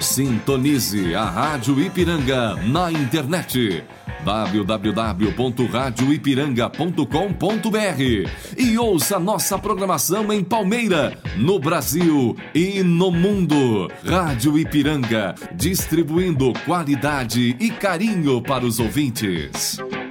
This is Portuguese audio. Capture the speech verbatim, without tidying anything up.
Sintonize a Rádio Ipiranga na internet w w w ponto rádio ipiranga ponto com ponto b r e ouça nossa programação em Palmeira, no Brasil e no mundo. Rádio Ipiranga, distribuindo qualidade e carinho para os ouvintes.